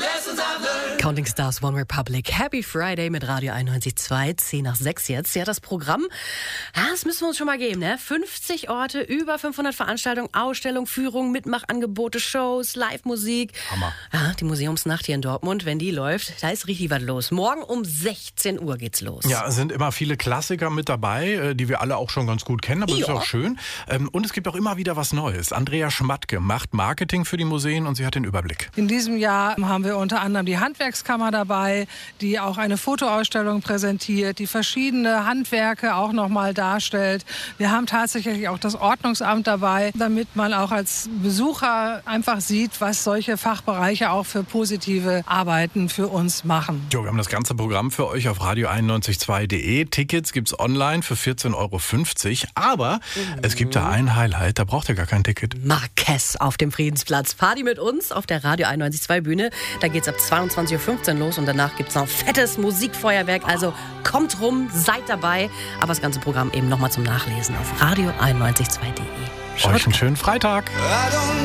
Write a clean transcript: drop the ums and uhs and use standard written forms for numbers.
Counting Stars, One Republic, Happy Friday mit Radio 91.2, 10:06 jetzt. Ja, das Programm, das müssen wir uns schon mal geben, ne? 50 Orte, über 500 Veranstaltungen, Ausstellungen, Führungen, Mitmachangebote, Shows, Live-Musik. Hammer. Ja, die Museumsnacht hier in Dortmund, wenn die läuft, da ist richtig was los. Morgen um 16 Uhr geht's los. Ja, es sind immer viele Klassiker mit dabei, die wir alle auch schon ganz gut kennen, aber das ist auch schön. Und es gibt auch immer wieder was Neues. Andrea Schmatke macht Marketing für die Museen und sie hat den Überblick. In diesem Jahr haben wir unter anderem die Handwerkskammer dabei, die auch eine Fotoausstellung präsentiert, die verschiedene Handwerke auch nochmal darstellt. Wir haben tatsächlich auch das Ordnungsamt dabei, damit man auch als Besucher einfach sieht, was solche Fachbereiche auch für positive Arbeiten für uns machen. Jo, wir haben das ganze Programm für euch auf radio912.de. Tickets gibt's online für 14,50 €. Aber es gibt da ein Highlight, da braucht ihr gar kein Ticket. Marquez auf dem Friedensplatz. Party mit uns auf der Radio 91.2 Bühne. Da geht's ab 22:15 Uhr los und danach gibt's noch fettes Musikfeuerwerk. Also kommt rum, seid dabei. Aber das ganze Programm eben nochmal zum Nachlesen auf radio912.de. Euch einen schönen Freitag.